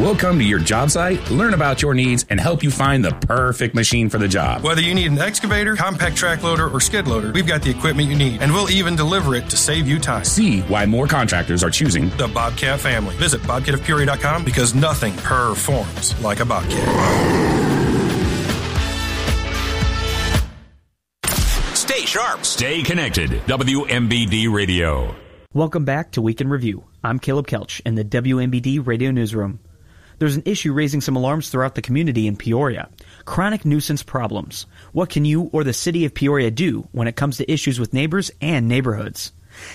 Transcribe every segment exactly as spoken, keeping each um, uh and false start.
We'll come to your job site, learn about your needs, and help you find the perfect machine for the job. Whether you need an excavator, compact track loader, or skid loader, we've got the equipment you need, and we'll even deliver it to save you time. See why more contractors are choosing the Bobcat family. Visit bobcat of peoria dot com because nothing performs like a Bobcat. Stay sharp. Stay connected. W M B D Radio. Welcome back to Week in Review. I'm Caleb Kelch in the W M B D Radio Newsroom. There's an issue raising some alarms throughout the community in Peoria. Chronic nuisance problems. What can you or the city of Peoria do when it comes to issues with neighbors and neighborhoods?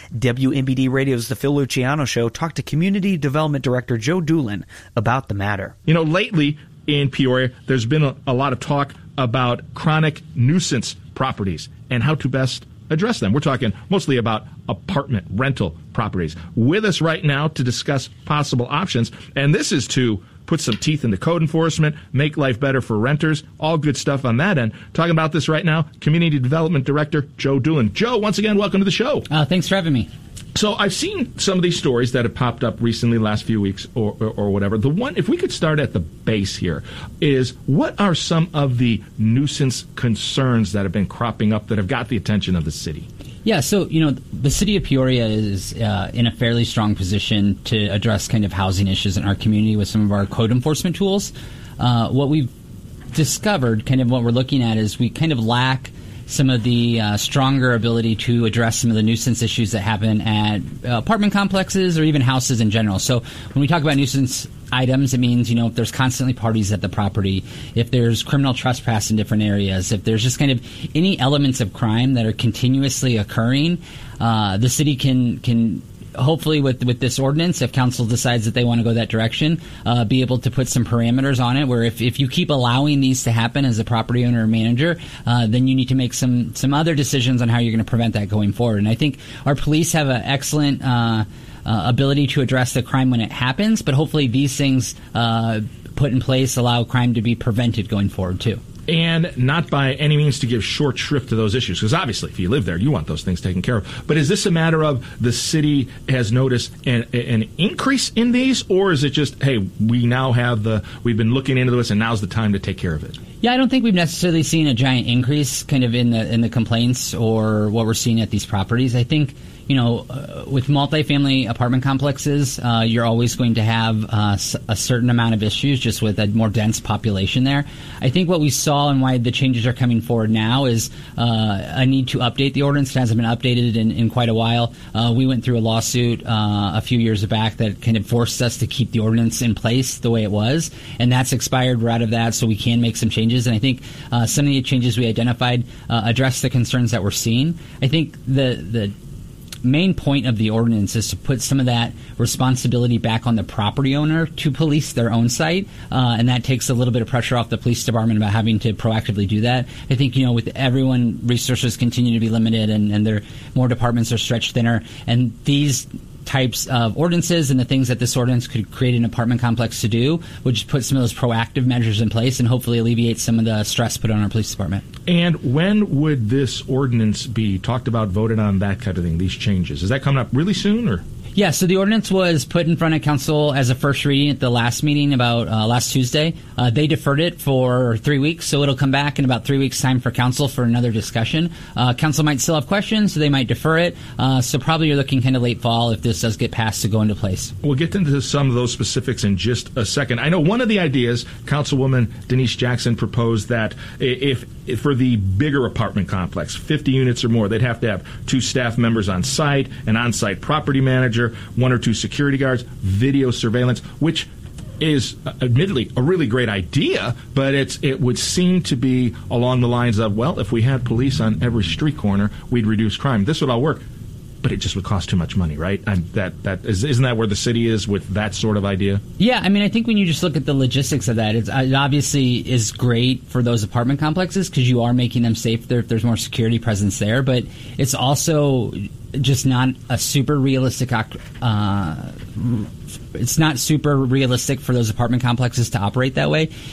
W M B D Radio's The Phil Luciano Show talked to Community Development Director Joe Doolin about the matter. You know, lately in Peoria, there's been a, a lot of talk about chronic nuisance properties and how to best address them. We're talking mostly about apartment rental properties. With us right now to discuss possible options, and this is to put some teeth into code enforcement, make life better for renters, all good stuff on that end. Talking about this right now, Community Development Director Joe Doolin. Joe, once again, welcome to the show. Uh, thanks for having me. So I've seen some of these stories that have popped up recently, last few weeks or, or, or whatever. The one, if we could start at the base here, is what are some of the nuisance concerns that have been cropping up that have got the attention of the city? Yeah, so, you know, the city of Peoria is uh, in a fairly strong position to address kind of housing issues in our community with some of our code enforcement tools. Uh, what we've discovered, kind of what we're looking at, is we kind of lack some of the uh, stronger ability to address some of the nuisance issues that happen at uh, apartment complexes or even houses in general. So when we talk about nuisance items, it means, you know, if there's constantly parties at the property, if there's criminal trespass in different areas, if there's just kind of any elements of crime that are continuously occurring, uh, the city can can hopefully with with this ordinance, if council decides that they want to go that direction, uh, be able to put some parameters on it where if, if you keep allowing these to happen as a property owner or manager, uh, then you need to make some, some other decisions on how you're going to prevent that going forward. And I think our police have an excellent uh, uh, ability to address the crime when it happens, but hopefully these things uh, put in place allow crime to be prevented going forward too. And not by any means to give short shrift to those issues, because obviously if you live there, you want those things taken care of. But is this a matter of the city has noticed an, an increase in these, or is it just, hey, we now have the, we've been looking into this and now's the time to take care of it? Yeah, I don't think we've necessarily seen a giant increase kind of in the in the complaints or what we're seeing at these properties. I think, you know, uh, with multifamily apartment complexes, uh, you're always going to have uh, a certain amount of issues just with a more dense population there. I think what we saw and why the changes are coming forward now is uh, a need to update the ordinance. It hasn't been updated in, in quite a while. Uh, we went through a lawsuit uh, a few years back that kind of forced us to keep the ordinance in place the way it was, and that's expired. We're out of that, so we can make some changes. And I think uh, some of the changes we identified uh, address the concerns that we're seeing. I think the the main point of the ordinance is to put some of that responsibility back on the property owner to police their own site, uh, and that takes a little bit of pressure off the police department about having to proactively do that. I think, you know, with everyone, resources continue to be limited, and, and there more departments are stretched thinner, and these types of ordinances and the things that this ordinance could create an apartment complex to do would just put some of those proactive measures in place and hopefully alleviate some of the stress put on our police department. And when would this ordinance be talked about, voted on, that kind of thing, these changes? Is that coming up really soon, or? Yeah, so the ordinance was put in front of council as a first reading at the last meeting about uh, last Tuesday. Uh, they deferred it for three weeks, so it'll come back in about three weeks' time for council for another discussion. Uh, council might still have questions, so they might defer it. Uh, so probably you're looking kind of late fall if this does get passed to go into place. We'll get into some of those specifics in just a second. I know one of the ideas Councilwoman Denise Jackson proposed that if, if for the bigger apartment complex, fifty units or more, they'd have to have two staff members on site, an on-site property manager, one or two security guards, video surveillance, which is uh, admittedly a really great idea, but it's it would seem to be along the lines of, well, if we had police on every street corner, we'd reduce crime. This would all work, but it just would cost too much money, right? And that that is, isn't that where the city is with that sort of idea? Yeah, I mean, I think when you just look at the logistics of that, it's, it obviously is great for those apartment complexes because you are making them safer if there's more security presence there, but it's also just not a super realistic uh, it's not super realistic for those apartment complexes to operate that way.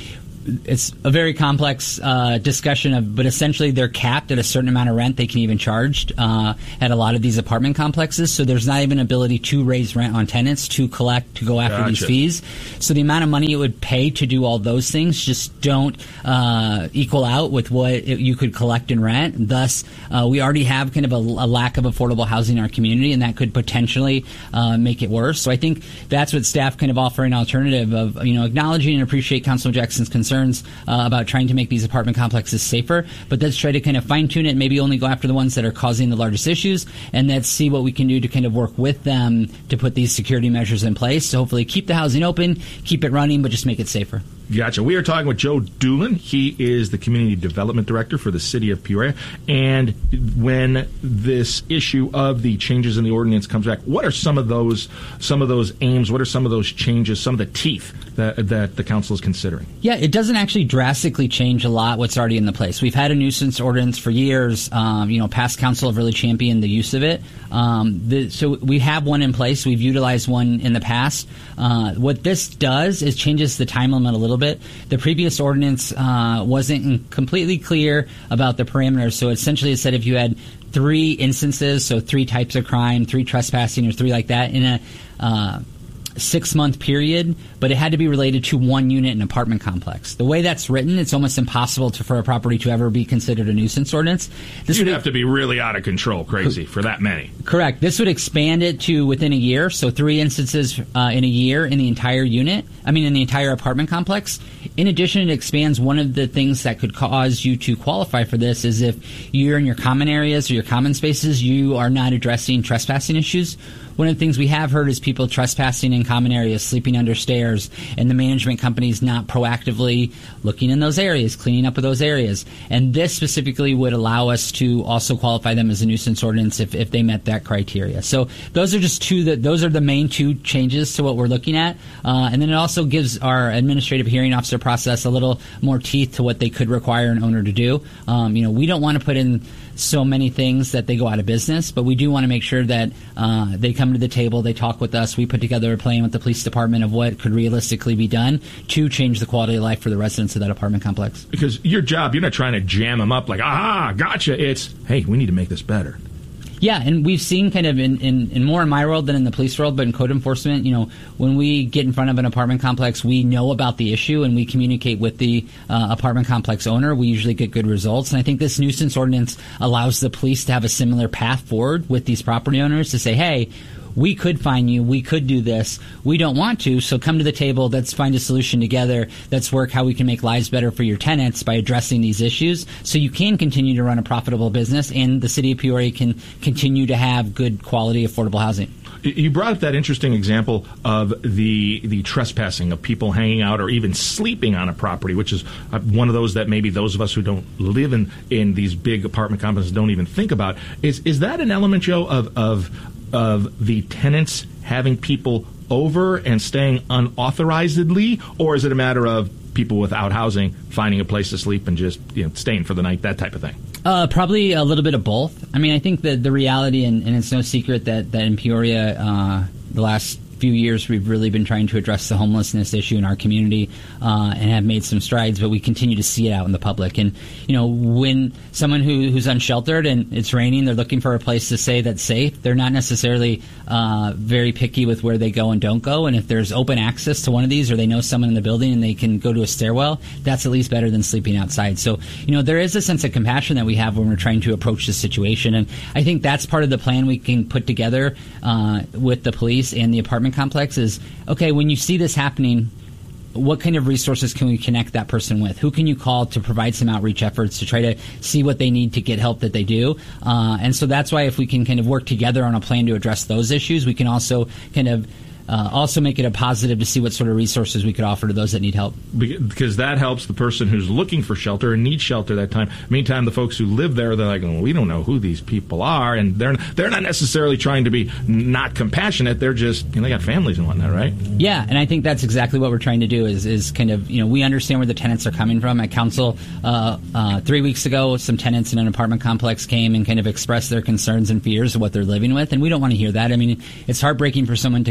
it's a very complex uh, discussion of, but essentially they're capped at a certain amount of rent they can even charge uh, at a lot of these apartment complexes. So there's not even ability to raise rent on tenants, to collect, to go after Gotcha. these fees. So the amount of money it would pay to do all those things just don't uh, equal out with what it, you could collect in rent. Thus, uh, we already have kind of a, a lack of affordable housing in our community, and that could potentially uh, make it worse. So I think that's what staff kind of offer an alternative of, you know, acknowledging and appreciate Councilman Jackson's concerns uh, about trying to make these apartment complexes safer, but let's try to kind of fine tune it, maybe only go after the ones that are causing the largest issues, and let's see what we can do to kind of work with them to put these security measures in place. So hopefully keep the housing open, keep it running, but just make it safer. Gotcha. We are talking with Joe Doolin. He is the Community Development Director for the City of Peoria. And when this issue of the changes in the ordinance comes back, what are some of those some of those aims? What are some of those changes, some of the teeth that that the council is considering? Yeah, it doesn't actually drastically change a lot what's already in the place. We've had a nuisance ordinance for years. Um, you know, past council have really championed the use of it. Um, the, so we have one in place. We've utilized one in the past. Uh, what this does is changes the time limit a little bit. The previous ordinance uh, wasn't completely clear about the parameters. So essentially it said if you had three instances, so three types of crime, three trespassing or three like that in a uh, six-month period, but it had to be related to one unit in an apartment complex. The way that's written, it's almost impossible to, for a property to ever be considered a nuisance ordinance. This You'd would have to be really out of control, crazy, for that many. Correct. This would expand it to within a year, so three instances uh, in a year in the entire unit, I mean in the entire apartment complex. In addition, it expands one of the things that could cause you to qualify for this is if you're in your common areas or your common spaces, you are not addressing trespassing issues. One of the things we have heard is people trespassing in common areas, sleeping under stairs, and the management companies not proactively looking in those areas, cleaning up of those areas. And this specifically would allow us to also qualify them as a nuisance ordinance if, if they met that criteria. So those are just two, that those are the main two changes to what we're looking at. Uh, and then it also gives our administrative hearing officer process a little more teeth to what they could require an owner to do. Um, you know, we don't want to put in so many things that they go out of business, but we do want to make sure that uh, they come to the table, they talk with us, we put together a plan with the police department of what could realistically be done to change the quality of life for the residents of that apartment complex. Because your job, you're not trying to jam them up like, aha, gotcha. It's, hey, we need to make this better. Yeah, and we've seen kind of in, in, in more in my world than in the police world, but in code enforcement, you know, when we get in front of an apartment complex, we know about the issue and we communicate with the uh, apartment complex owner. We usually get good results. And I think this nuisance ordinance allows the police to have a similar path forward with these property owners to say, hey, we could fine you, we could do this, we don't want to, so come to the table, let's find a solution together, let's work how we can make lives better for your tenants by addressing these issues so you can continue to run a profitable business and the city of Peoria can continue to have good quality affordable housing. You brought up that interesting example of the the trespassing, of people hanging out or even sleeping on a property, which is one of those that maybe those of us who don't live in, in these big apartment complexes don't even think about. Is is that an element, Joe, of of of the tenants having people over and staying unauthorizedly, or is it a matter of people without housing finding a place to sleep and just, you know, staying for the night, that type of thing? Uh, probably a little bit of both. I mean, I think that the reality, and, and it's no secret that, that in Peoria, uh, the last few years we've really been trying to address the homelessness issue in our community uh, and have made some strides, but we continue to see it out in the public. And, you know, when someone who, who's unsheltered and it's raining, they're looking for a place to stay that's safe, they're not necessarily uh, very picky with where they go and don't go. And if there's open access to one of these or they know someone in the building and they can go to a stairwell, that's at least better than sleeping outside. So, you know, there is a sense of compassion that we have when we're trying to approach this situation. And I think that's part of the plan we can put together uh, with the police and the apartment complex is, okay, when you see this happening, what kind of resources can we connect that person with? Who can you call to provide some outreach efforts to try to see what they need to get help that they do? Uh, and so that's why if we can kind of work together on a plan to address those issues, we can also kind of Uh, also make it a positive to see what sort of resources we could offer to those that need help. Because that helps the person who's looking for shelter and needs shelter that time. Meantime, the folks who live there, they're like, well, we don't know who these people are, and they're they're not necessarily trying to be not compassionate. They're just, you know, they got families and whatnot, right? Yeah, and I think that's exactly what we're trying to do is is kind of, you know, we understand where the tenants are coming from. At council, uh, uh, three weeks ago, some tenants in an apartment complex came and kind of expressed their concerns and fears of what they're living with, and we don't want to hear that. I mean, it's heartbreaking for someone to kind of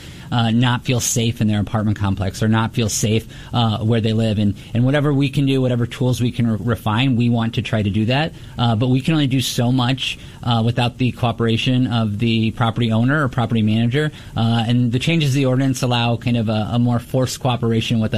uh, not feel safe in their apartment complex or not feel safe uh, where they live. And, and whatever we can do, whatever tools we can re- refine, we want to try to do that. Uh, but we can only do so much uh, without the cooperation of the property owner or property manager. Uh, and the changes to the ordinance allow kind of a, a more forced cooperation with